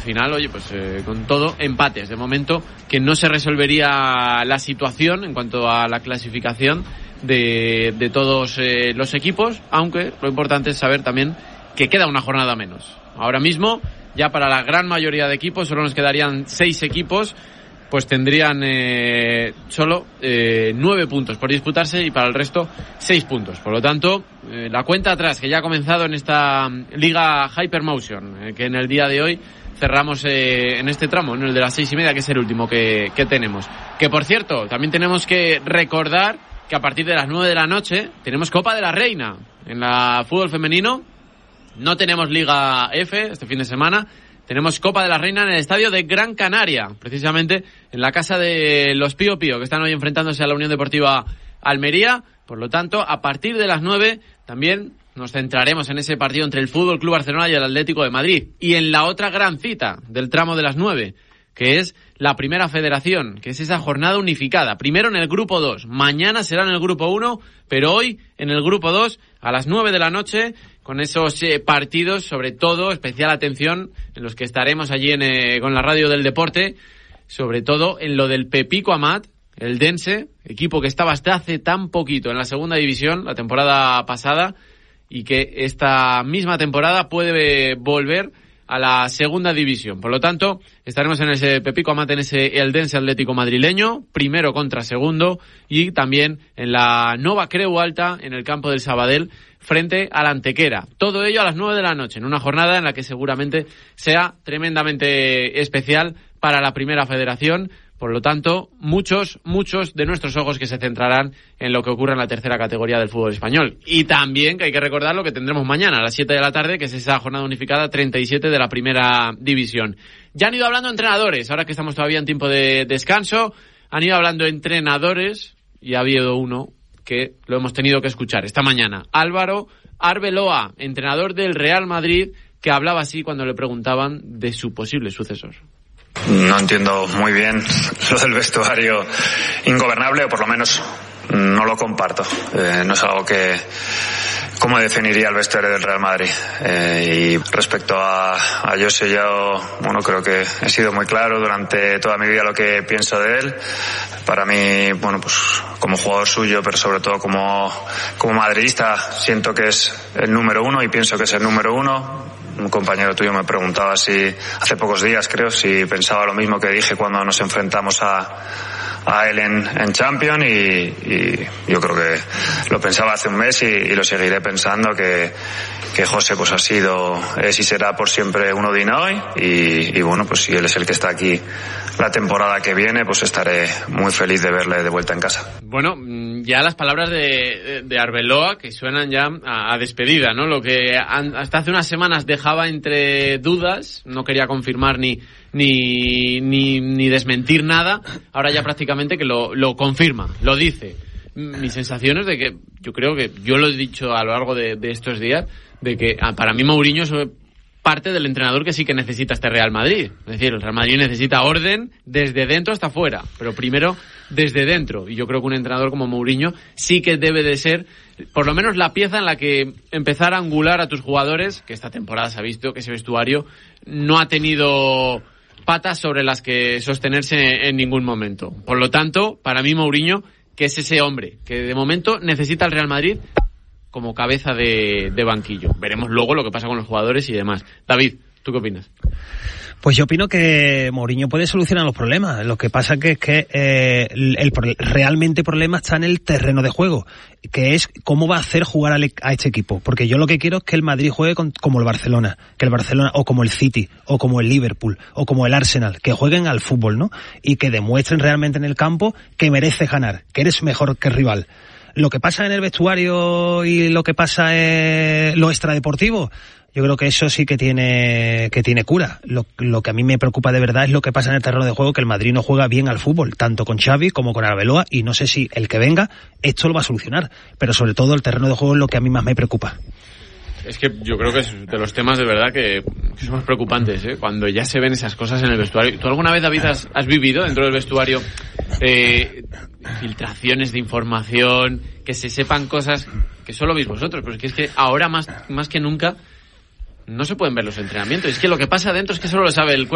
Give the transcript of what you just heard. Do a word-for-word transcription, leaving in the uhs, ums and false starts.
final, oye, pues eh, con todo, empates. De momento, que no se resolvería la situación en cuanto a la clasificación de, de todos eh, los equipos, aunque lo importante es saber también que queda una jornada menos. Ahora mismo, ya para la gran mayoría de equipos, solo nos quedarían seis equipos, pues tendrían eh, solo eh, nueve puntos por disputarse y para el resto seis puntos. Por lo tanto, eh, la cuenta atrás que ya ha comenzado en esta Liga Hypermotion, eh, que en el día de hoy cerramos eh, en este tramo, en el de las seis y media, que es el último que, que tenemos. Que por cierto, también tenemos que recordar que a partir de las nueve de la noche tenemos Copa de la Reina en la fútbol femenino. No tenemos Liga F este fin de semana. Tenemos Copa de la Reina en el estadio de Gran Canaria, precisamente en la casa de los Pío Pío, que están hoy enfrentándose a la Unión Deportiva Almería. Por lo tanto, a partir de las nueve también nos centraremos en ese partido entre el Fútbol Club Barcelona y el Atlético de Madrid. Y en la otra gran cita del tramo de las nueve, que es la Primera Federación, que es esa jornada unificada. Primero en el grupo dos, mañana será en el grupo uno, pero hoy en el grupo dos a las nueve de la noche, con esos eh, partidos, sobre todo, especial atención, en los que estaremos allí en, eh, con la radio del deporte, sobre todo en lo del Pepico Amat, el Dense, equipo que estaba hasta hace tan poquito en la segunda división, la temporada pasada, y que esta misma temporada puede volver a la segunda división. Por lo tanto, estaremos en ese Pepico Amat, en ese Eldense Atlético madrileño, primero contra segundo, y también en la Nova Creu Alta, en el campo del Sabadell, frente a la Antequera. Todo ello a las nueve de la noche, en una jornada en la que seguramente sea tremendamente especial para la Primera Federación. Por lo tanto, muchos, muchos de nuestros ojos que se centrarán en lo que ocurre en la tercera categoría del fútbol español. Y también que hay que recordar lo que tendremos mañana a las siete de la tarde, que es esa jornada unificada treinta y siete de la Primera División. Ya han ido hablando entrenadores, ahora que estamos todavía en tiempo de descanso, han ido hablando entrenadores y ha habido uno que lo hemos tenido que escuchar esta mañana. Álvaro Arbeloa, entrenador del Real Madrid, que hablaba así cuando le preguntaban de su posible sucesor. No entiendo muy bien lo del vestuario ingobernable, o por lo menos no lo comparto. Eh, no es algo que... ¿Cómo definiría el vestuario del Real Madrid? Eh, y respecto a, a José, yo, bueno, creo que he sido muy claro durante toda mi vida lo que pienso de él. Para mí, bueno, pues como jugador suyo, pero sobre todo como, como madridista, siento que es el número uno y pienso que es el número uno. Un compañero tuyo me preguntaba si, hace pocos días creo, si pensaba lo mismo que dije cuando nos enfrentamos a a él en, en Champions, y, y yo creo que lo pensaba hace un mes y, y lo seguiré pensando, que, que José pues ha sido, es y será por siempre un Odinoy, y, y bueno, pues si él es el que está aquí la temporada que viene, pues estaré muy feliz de verle de vuelta en casa. Bueno, ya las palabras de, de Arbeloa, que suenan ya a, a despedida, ¿no? Lo que an, hasta hace unas semanas dejaba entre dudas, no quería confirmar ni ni ni, ni desmentir nada, ahora ya prácticamente que lo, lo confirma, lo dice. Mi sensación es de que, yo creo que, yo lo he dicho a lo largo de, de estos días, de que para mí Mourinho es parte del entrenador que sí que necesita este Real Madrid. Es decir, el Real Madrid necesita orden desde dentro hasta fuera, pero primero desde dentro. Y yo creo que un entrenador como Mourinho sí que debe de ser, por lo menos, la pieza en la que empezar a angular a tus jugadores, que esta temporada se ha visto que ese vestuario no ha tenido patas sobre las que sostenerse en ningún momento. Por lo tanto, para mí Mourinho, que es ese hombre que de momento necesita el Real Madrid como cabeza de, de banquillo. Veremos luego lo que pasa con los jugadores y demás. David, ¿tú qué opinas? Pues yo opino que Mourinho puede solucionar los problemas. Lo que pasa que es que eh, el, el realmente problema está en el terreno de juego, que es cómo va a hacer jugar a, a este equipo. Porque yo lo que quiero es que el Madrid juegue con, como el Barcelona, que el Barcelona, o como el City, o como el Liverpool, o como el Arsenal, que jueguen al fútbol, ¿no? Y que demuestren realmente en el campo que mereces ganar, que eres mejor que el rival. Lo que pasa en el vestuario y lo que pasa en lo extradeportivo, yo creo que eso sí que tiene que tiene cura. Lo, lo que a mí me preocupa de verdad es lo que pasa en el terreno de juego, que el Madrid no juega bien al fútbol, tanto con Xavi como con Arbeloa, y no sé si el que venga esto lo va a solucionar, pero sobre todo el terreno de juego es lo que a mí más me preocupa. Es que yo creo que es de los temas de verdad que, que son más preocupantes, ¿eh? Cuando ya se ven esas cosas en el vestuario. ¿Tú alguna vez, David, has, has vivido dentro del vestuario eh, filtraciones de información, que se sepan cosas que solo veis vosotros? Pero es que, es que ahora más, más que nunca no se pueden ver los entrenamientos. Es que lo que pasa adentro es que solo lo sabe el cuerpo